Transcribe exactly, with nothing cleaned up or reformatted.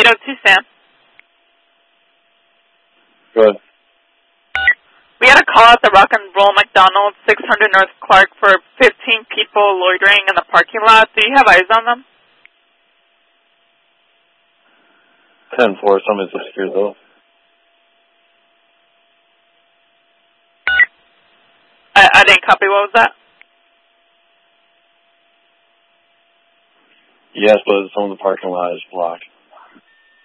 eight oh two Sam. Good. We had a call at the Rock and Roll McDonald's, six hundred North Clark, for fifteen people loitering in the parking lot. Do you have eyes on them? ten four, somebody's upstairs though. I, I didn't copy. What was that? Yes, but some of the parking lot is blocked.